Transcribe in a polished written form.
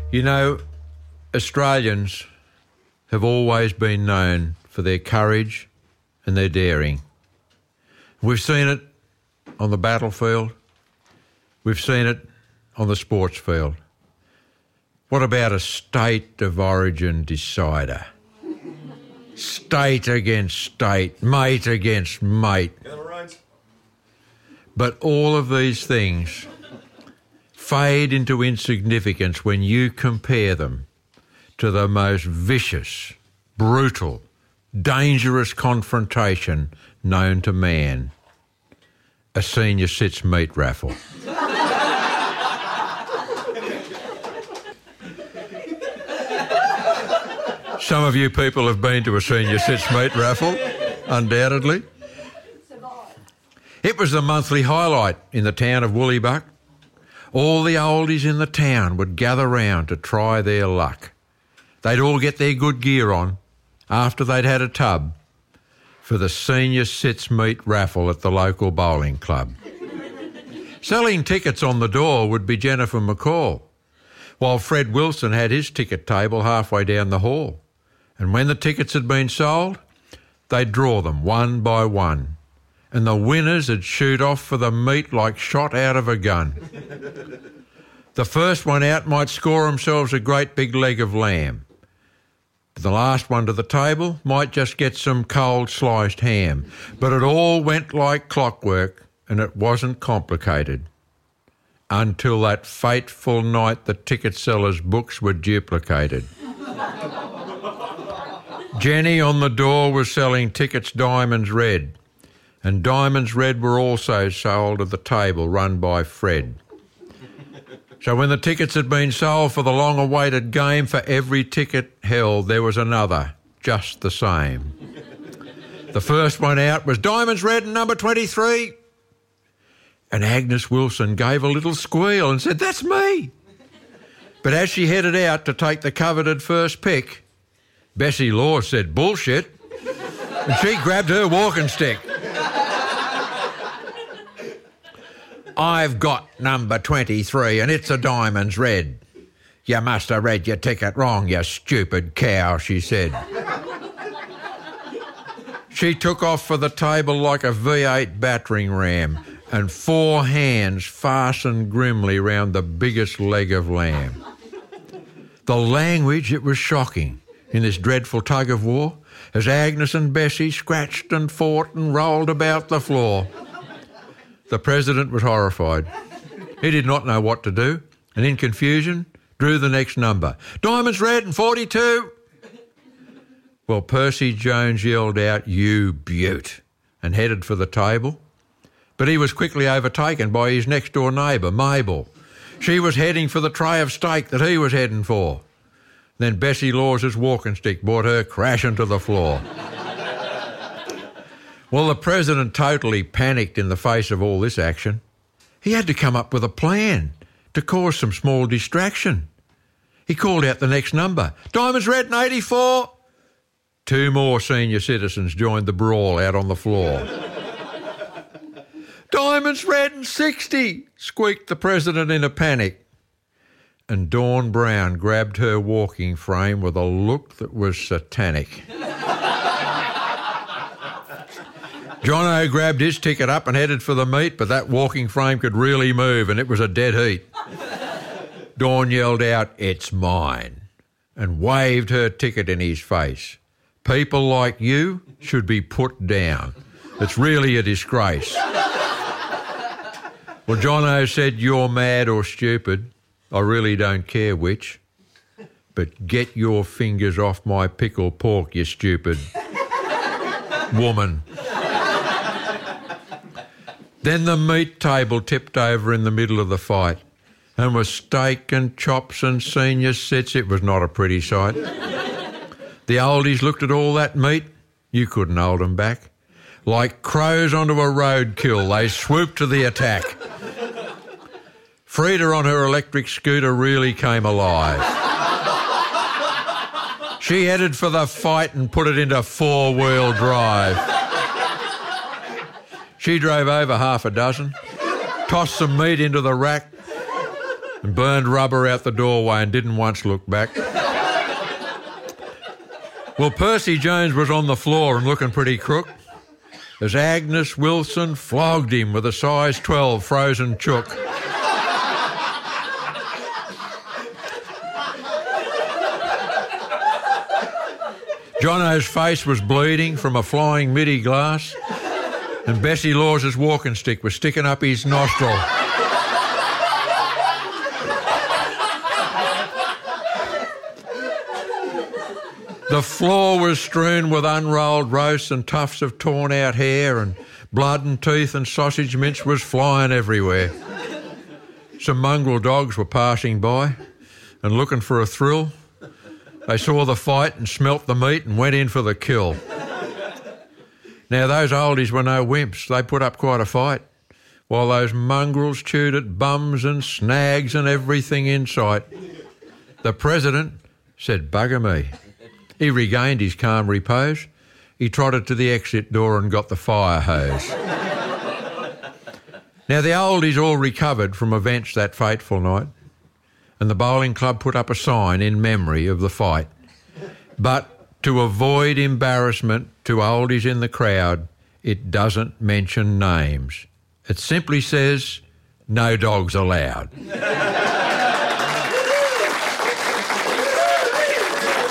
You know, Australians have always been known for their courage and their daring. We've seen it on the battlefield. We've seen it on the sports field. What about a state of origin decider? State against state, mate against mate. But all of these things fade into insignificance when you compare them to the most vicious, brutal, dangerous confrontation known to man, a senior sits meat raffle. Some of you people have been to a senior sits meat raffle, undoubtedly. It was the monthly highlight in the town of Woollybuck. All the oldies in the town would gather round to try their luck. They'd all get their good gear on after they'd had a tub for the senior sits meat raffle at the local bowling club. Selling tickets on the door would be Jennifer McCall, while Fred Wilson had his ticket table halfway down the hall. And when the tickets had been sold, they'd draw them one by one, and the winners would shoot off for the meat like shot out of a gun. The first one out might score themselves a great big leg of lamb. The last one to the table might just get some cold sliced ham. But it all went like clockwork, and it wasn't complicated. Until that fateful night the ticket sellers' books were duplicated. Jenny on the door was selling tickets Diamonds Red, and Diamonds Red were also sold at the table run by Fred. So when the tickets had been sold for the long-awaited game, for every ticket held there was another, just the same. The first one out was Diamonds Red and number 23. And Agnes Wilson gave a little squeal and said, "That's me." But as she headed out to take the coveted first pick, Bessie Law said, "Bullshit," and she grabbed her walking stick. "I've got number 23 and it's a Diamonds Red. You must have read your ticket wrong, you stupid cow," she said. She took off for the table like a V8 battering ram, and 4 hands fastened grimly round the biggest leg of lamb. The language, it was shocking in this dreadful tug-of-war, as Agnes and Bessie scratched and fought and rolled about the floor. The President was horrified. He did not know what to do, and in confusion drew the next number. "Diamonds Red and 42. Well, Percy Jones yelled out, "You beaut," and headed for the table. But he was quickly overtaken by his next-door neighbour, Mabel. She was heading for the tray of steak that he was heading for. Then Bessie Laws's walking stick brought her crashing to the floor. Well, the President totally panicked in the face of all this action. He had to come up with a plan to cause some small distraction. He called out the next number, "Diamonds Red and 84. 2 more senior citizens joined the brawl out on the floor. "Diamonds Red and 60, squeaked the President in a panic. And Dawn Brown grabbed her walking frame with a look that was satanic. Jono grabbed his ticket up and headed for the meet, but that walking frame could really move and it was a dead heat. Dawn yelled out, "It's mine," and waved her ticket in his face. "People like you should be put down. It's really a disgrace." Well, Jono said, "You're mad or stupid. I really don't care which. But get your fingers off my pickled pork, you stupid woman." Then the meat table tipped over in the middle of the fight, and with steak and chops and senior sits, it was not a pretty sight. The oldies looked at all that meat. You couldn't hold them back. Like crows onto a roadkill, they swooped to the attack. Frida on her electric scooter really came alive. She headed for the fight and put it into 4-wheel drive. She drove over half a dozen, tossed some meat into the rack, and burned rubber out the doorway and didn't once look back. Well, Percy Jones was on the floor and looking pretty crook as Agnes Wilson flogged him with a size 12 frozen chook. Jono's face was bleeding from a flying midi glass, and Bessie Laws's walking stick was sticking up his nostril. The floor was strewn with unrolled roasts and tufts of torn-out hair, and blood and teeth and sausage mince was flying everywhere. Some mongrel dogs were passing by and looking for a thrill. They saw the fight and smelt the meat and went in for the kill. Now, those oldies were no wimps. They put up quite a fight, while those mongrels chewed at bums and snags and everything in sight. The president said, "Bugger me." He regained his calm repose. He trotted to the exit door and got the fire hose. Now, the oldies all recovered from events that fateful night, and the bowling club put up a sign in memory of the fight. But to avoid embarrassment to oldies in the crowd, it doesn't mention names. It simply says, "No dogs allowed."